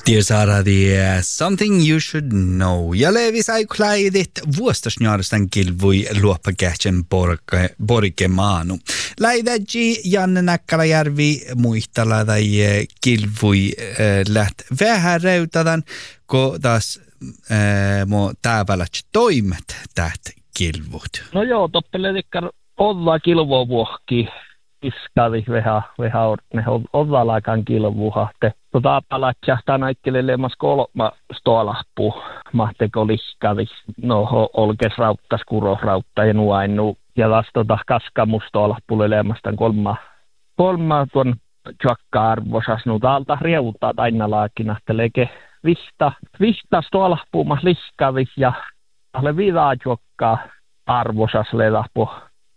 Dear Sara, something you should know. Ja levis aiklaidit vuostasnjaaristan kilvui luoppakähtsen borikemaanu. Laidäji Janne Näkkäläjärvi muistella tai kilvui läht vähän reutadan, kun taas täävälät toimet täht kilvut. No joo, toppeletikkar olla kilvoa vuohki. Iskali vähän odvalaikan kilvuhahte. Palatjahtaa näikkelelemmas kolma stolappu. Mahteko lihkali. No olkes rauttas kurosrautta ja nuainu. Ja taas kaskamusta lelemmastan kolma tuon tjakka-arvosas. No täältä rieutaa aina laakinahteleke vihta stolappuumas lihkali. Ja tälle vidaa tjakkaa arvosas lelappu.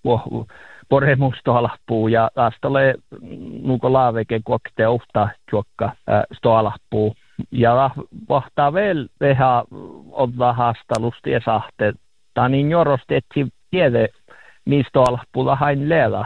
Poremustoalapuu ja taas tulee nuko laaveke kuokte ohtaa juokka stoalapuu. Ja vahtaa vielä vähän ottaa haastalusti ja sahte. Tämä niin jorosti, että tiede mistä alappuulla hain leela.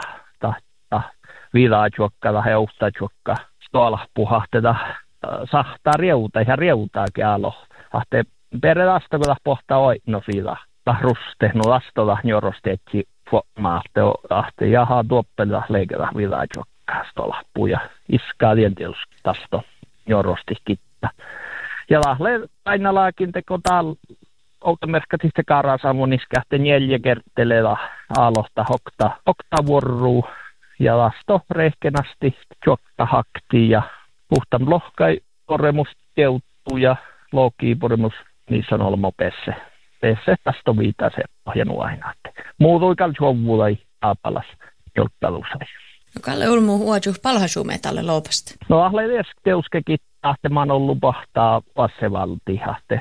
Vidaa juokka tai ohtaa juokka stoalapuu hahteta sahtaa reuta ja reutaakin alo. Hahte perelasta kun pohtaa oino vidaa. Ruste no lastolla jorosti, että maatte jaha tuoppelta leikata vilaajokkaastolappu ja iskaa tientilus tasto jorosti kitta. Ja lahle aina laakin teko täällä outomerkkatista kaarasavun iskähte 4 kerttelellä alosta okta vuoruu ja lasto rehkenasti jokka hakti ja puhtaan lohkai poremus teuttuu ja loukii poremus niissä on olmopesse. Se tästä on viitaa se ohjannut aina. Muutu kalli huovulla ei aapalas joltalusai. No Kalle Ulmu huoju palhasuume tälle loopasta. No ahle edes teuskekin tahtemaan ollut pahtaa vasevaltihahte.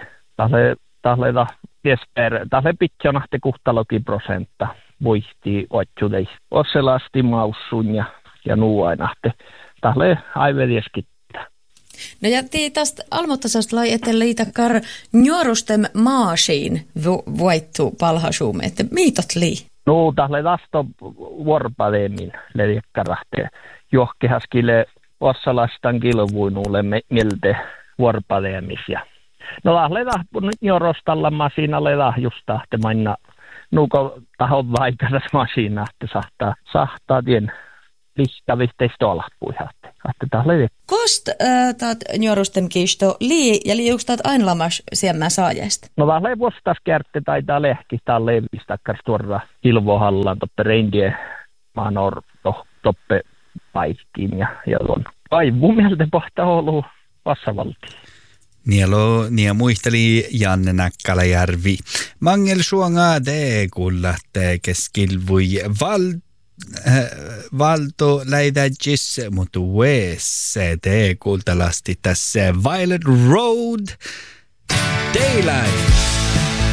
Tälle pitjonahte kuhtalokin prosentta voihtii otsudei. Osselasti maussun ja nuuainahte. Tälle aivelieskin. No ja tästä almottasasta lai etelle liitakar njorustem maasiin voittu palhasuume, että miitot lii? No tälle tästä vuorpaleemin leikkarahte johkehaskille ossalastan kilvuinulle mielte vuorpaleemisia. No tälle njorostalla masiinalle lahjusta, että mainna nuko tahon vaikadas masiina, että sahtaa tien listavitteista olappuihatte. Kost taat njorustem kiisto lii ja liiukstat aina lamas siemmää saajasta? No vähän vuostas kärtte taitaa lehkistä levistakkars tuoda ilvohallaan toppe reindie maanor toppe paikkiin ja tuon aivu mieltä pohtaa ollut vassavaltiin. Nielo muisteli Janne Näkkäläjärvi. Mangel suonga de kullatte keskilvui valto läidäjis, mutta te kuultalasti tässä Violet Road Daylight.